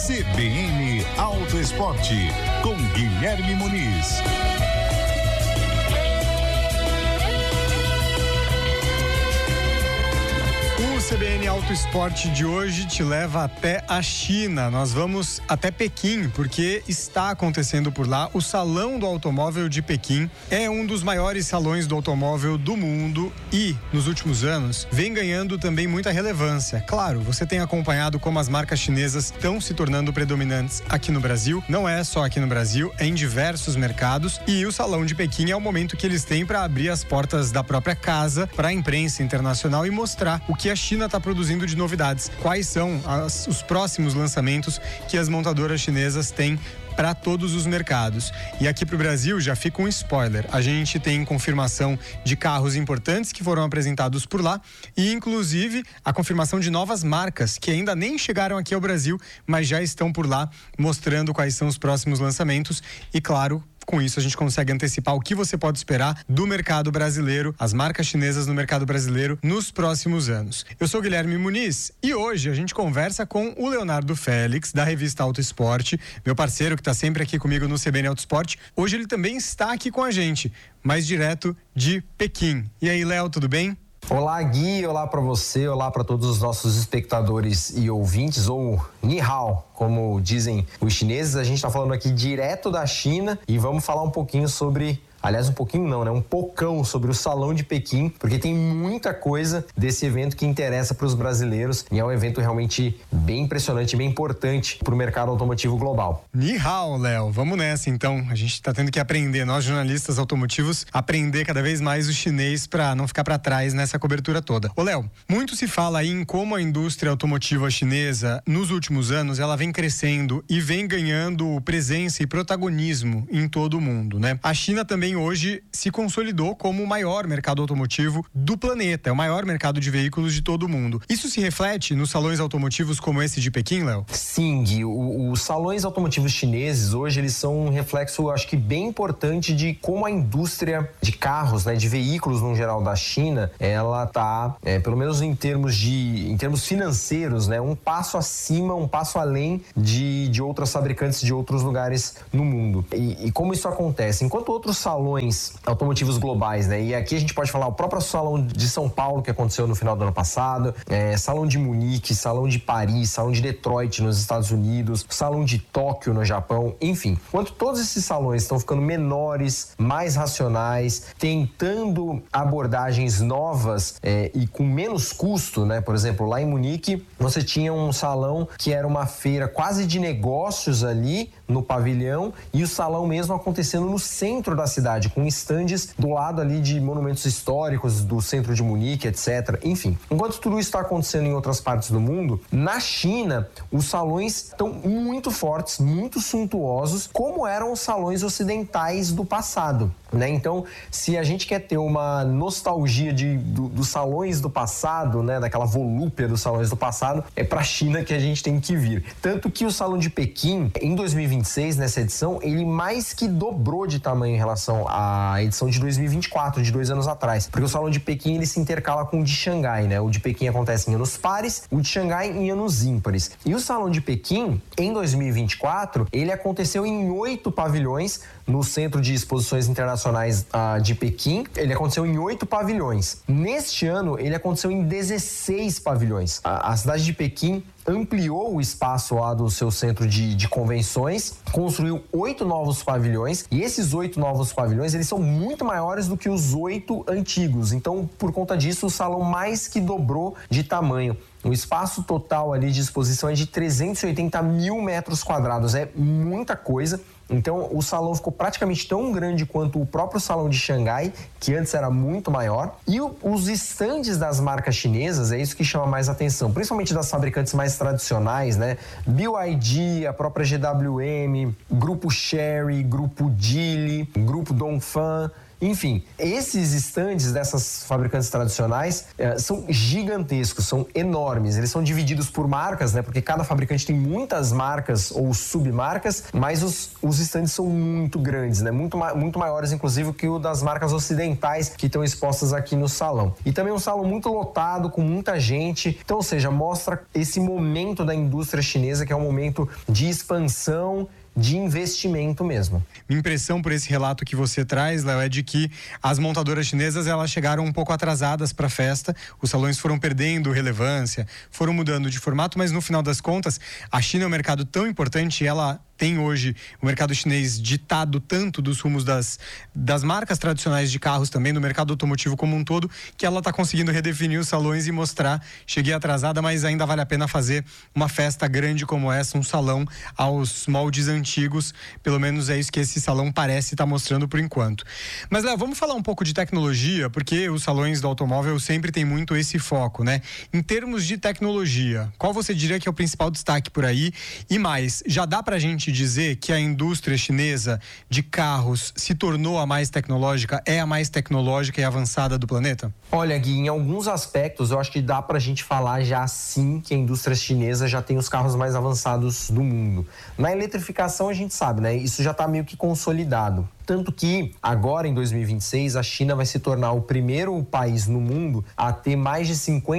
CBN Auto Esporte, com Guilherme Muniz. O CBN Auto Esporte de hoje te leva até a China. Nós vamos até Pequim, porque está acontecendo por lá o Salão do Automóvel de Pequim. É um dos maiores salões do automóvel do mundo e, nos últimos anos, vem ganhando também muita relevância. Claro, você tem acompanhado como as marcas chinesas estão se tornando predominantes aqui no Brasil. Não é só aqui no Brasil, é em diversos mercados. E o Salão de Pequim é o momento que eles têm para abrir as portas da própria casa para a imprensa internacional e mostrar o que a China está produzindo de novidades. Quais são os próximos lançamentos que as montadoras chinesas têm para todos os mercados. E aqui para o Brasil já fica um spoiler. A gente tem confirmação de carros importantes que foram apresentados por lá e inclusive a confirmação de novas marcas que ainda nem chegaram aqui ao Brasil, mas já estão por lá mostrando quais são os próximos lançamentos e, claro, com isso a gente consegue antecipar o que você pode esperar do mercado brasileiro, as marcas chinesas no mercado brasileiro nos próximos anos. Eu sou Guilherme Muniz e hoje a gente conversa com o Leonardo Félix, da revista Auto Esporte, meu parceiro que está sempre aqui comigo no CBN Auto Esporte. Hoje ele também está aqui com a gente, mas direto de Pequim. E aí, Léo, tudo bem? Olá, Gui, olá para você, olá para todos os nossos espectadores e ouvintes, ou Ni Hao, como dizem os chineses. A gente está falando aqui direto da China e vamos falar um pouquinho sobre... Aliás, um pouquinho não, né? Um pocão sobre o Salão de Pequim, porque tem muita coisa desse evento que interessa para os brasileiros e é um evento realmente bem impressionante, bem importante para o mercado automotivo global. Ni hao, Léo. Vamos nessa, então. A gente está tendo que aprender, nós jornalistas automotivos, aprender cada vez mais o chinês para não ficar para trás nessa cobertura toda. Ô, Léo, muito se fala aí em como a indústria automotiva chinesa, nos últimos anos, ela vem crescendo e vem ganhando presença e protagonismo em todo o mundo, né? A China também hoje se consolidou como o maior mercado automotivo do planeta, é o maior mercado de veículos de todo o mundo. Isso se reflete nos salões automotivos como esse de Pequim, Léo? Sim, Gui, os salões automotivos chineses hoje eles são um reflexo, acho que bem importante de como a indústria de carros, né, de veículos no geral da China, ela tá, pelo menos em termos financeiros, né, um passo acima, um passo além de outras fabricantes de outros lugares no mundo. E como isso acontece? Enquanto outros salões automotivos globais, né? E aqui a gente pode falar o próprio Salão de São Paulo, que aconteceu no final do ano passado, Salão de Munique, Salão de Paris, Salão de Detroit nos Estados Unidos, Salão de Tóquio no Japão, enfim. Enquanto todos esses salões estão ficando menores, mais racionais, tentando abordagens novas e com menos custo, né? Por exemplo, lá em Munique, você tinha um salão que era uma feira quase de negócios ali no pavilhão e o salão mesmo acontecendo no centro da cidade, com estandes do lado ali de monumentos históricos do centro de Munique, etc. Enfim, enquanto tudo isso está acontecendo em outras partes do mundo, na China, os salões estão muito fortes, muito suntuosos, como eram os salões ocidentais do passado, né? Então, se a gente quer ter uma nostalgia dos salões do passado, né, daquela volúpia dos salões do passado, é para a China que a gente tem que vir. Tanto que o Salão de Pequim, em 2026, nessa edição, ele mais que dobrou de tamanho em relação à edição de 2024, de 2 anos atrás. Porque o Salão de Pequim, ele se intercala com o de Xangai, né? O de Pequim acontece em anos pares, o de Xangai em anos ímpares. E o Salão de Pequim, em 2024, ele aconteceu em 8 pavilhões no Centro de Exposições Internacionais de Pequim. Ele aconteceu em 8 pavilhões. Neste ano, ele aconteceu em 16 pavilhões. A cidade de Pequim ampliou o espaço lá do seu centro de convenções, construiu 8 novos pavilhões e esses 8 novos pavilhões, eles são muito maiores do que os 8 antigos. Então, por conta disso, o salão mais que dobrou de tamanho. O espaço total ali de exposição é de 380 mil metros quadrados, é muita coisa. Então, o salão ficou praticamente tão grande quanto o próprio salão de Xangai, que antes era muito maior. E os estandes das marcas chinesas, é isso que chama mais atenção, principalmente das fabricantes mais tradicionais, né? BYD, a própria GWM, Grupo Chery, Grupo Geely, Grupo Dongfeng Enfim, esses estandes dessas fabricantes tradicionais são gigantescos, são enormes. Eles são divididos por marcas, né? Porque cada fabricante tem muitas marcas ou submarcas, mas os estandes são muito grandes, né? Muito maiores, inclusive, que o das marcas ocidentais que estão expostas aqui no salão. E também um salão muito lotado, com muita gente. Então, ou seja, mostra esse momento da indústria chinesa, que é um momento de expansão, de investimento mesmo. Minha impressão por esse relato que você traz, Léo, é de que as montadoras chinesas, elas chegaram um pouco atrasadas para a festa, os salões foram perdendo relevância, foram mudando de formato, mas no final das contas, a China é um mercado tão importante, ela tem hoje o mercado chinês ditado tanto dos rumos das marcas tradicionais de carros também, do mercado automotivo como um todo, que ela está conseguindo redefinir os salões e mostrar, cheguei atrasada, mas ainda vale a pena fazer uma festa grande como essa, um salão aos moldes antigos, pelo menos é isso que esse salão parece estar mostrando por enquanto. Mas, Léo, vamos falar um pouco de tecnologia, porque os salões do automóvel sempre tem muito esse foco, né? Em termos de tecnologia, qual você diria que é o principal destaque por aí? E mais, já dá pra gente dizer que a indústria chinesa de carros se tornou a mais tecnológica, é a mais tecnológica e avançada do planeta? Olha, Gui, em alguns aspectos eu acho que dá pra gente falar já sim que a indústria chinesa já tem os carros mais avançados do mundo. Na eletrificação a gente sabe, né? Isso já tá meio que consolidado. Tanto que agora em 2026 a China vai se tornar o primeiro país no mundo a ter mais de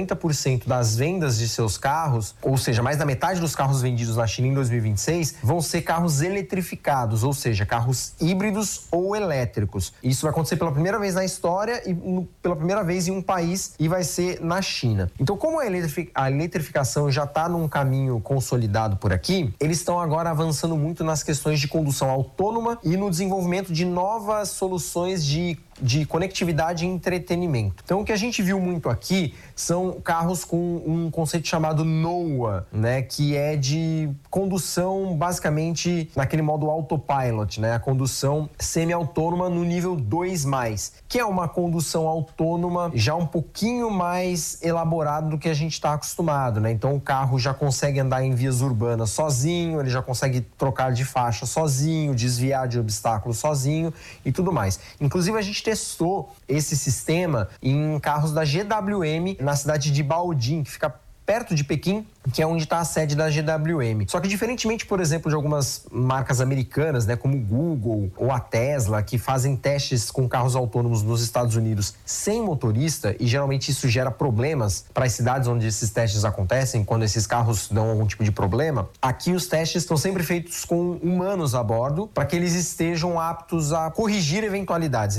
50% das vendas de seus carros, ou seja, mais da metade dos carros vendidos na China em 2026 vão ser carros eletrificados, ou seja, carros híbridos ou elétricos. Isso vai acontecer pela primeira vez na história e pela primeira vez em um país, e vai ser na China. Então, como a eletrificação já está num caminho consolidado por aqui, eles estão agora avançando muito nas questões de condução autônoma e no desenvolvimento de novas soluções de conectividade e entretenimento. Então, o que a gente viu muito aqui são carros com um conceito chamado NOA, né, que é de condução basicamente naquele modo autopilot, né, a condução semi-autônoma no nível 2+, que é uma condução autônoma já um pouquinho mais elaborada do que a gente está acostumado, né? Então, o carro já consegue andar em vias urbanas sozinho, ele já consegue trocar de faixa sozinho, desviar de obstáculos sozinho e tudo mais. Inclusive, a gente testou esse sistema em carros da GWM na cidade de Baoding, que fica perto de Pequim, que é onde está a sede da GWM. Só que diferentemente, por exemplo, de algumas marcas americanas, né, como o Google ou a Tesla, que fazem testes com carros autônomos nos Estados Unidos sem motorista, e geralmente isso gera problemas para as cidades onde esses testes acontecem, quando esses carros dão algum tipo de problema, aqui os testes estão sempre feitos com humanos a bordo, para que eles estejam aptos a corrigir eventualidades.